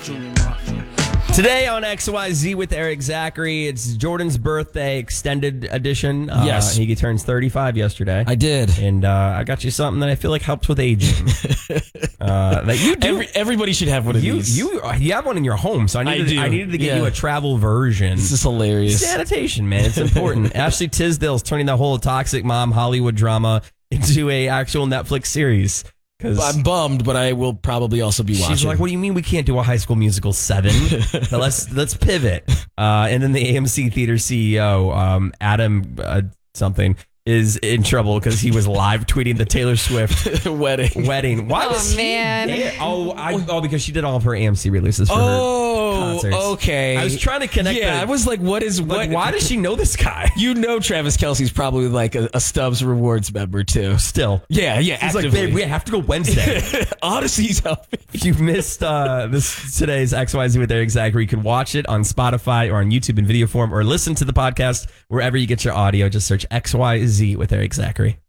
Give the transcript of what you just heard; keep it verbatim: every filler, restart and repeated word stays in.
Today on X Y Z with Eric Zachary, it's Jordan's birthday extended edition. Uh, Yes. He turns thirty-five yesterday. I did. And uh, I got you something that I feel like helps with aging. uh, that you do. Every, everybody should have one of you, these. you you have one in your home, so I needed, I do. I needed to get Yeah. you a travel version. This is hilarious. Sanitation, man. It's important. Ashley Tisdale's turning that whole toxic mom Hollywood drama into a actual Netflix series. I'm bummed, but I will probably also be watching. She's like, "What do you mean we can't do a High School Musical seven? Now let's let's pivot." Uh, and then the A M C Theater C E O, um, Adam uh, something, is in trouble because he was live tweeting the Taylor Swift wedding. Wedding. Why Oh, was man. He, oh, I, oh, because she did all of her A M C releases for her Oh, concerts. okay. I was trying to connect. Yeah, the, I was like, what is like, what? why does she know this guy? You know, Travis Kelce's probably like a, a Stubbs Rewards member too. Still, Yeah, yeah. he's actively. like, "Babe, we have to go Wednesday." Odyssey's helping. If you've missed uh, this today's X Y Z with Eric Zachary, you can watch it on Spotify or on YouTube in video form, or listen to the podcast wherever you get your audio. Just search X Y Z with Eric Zachary.